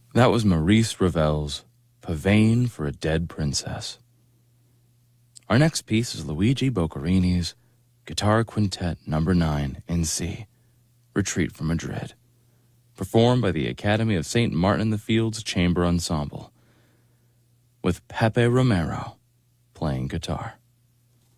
That was Maurice Ravel's Pavane for a Dead Princess. Our next piece is Luigi Boccherini's Guitar Quintet No. 9 in C, Retreat from Madrid, performed by the Academy of St. Martin in the Fields Chamber Ensemble, with Pepe Romero playing guitar.